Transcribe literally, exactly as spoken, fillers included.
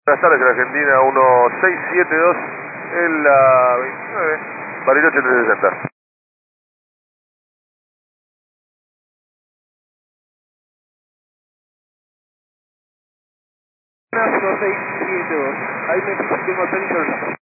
Buenas tardes, Argentina uno seis siete dos, en la veintinueve, Bariloche trescientos sesenta. uno seis siete dos, ahí me dice que tengo permiso.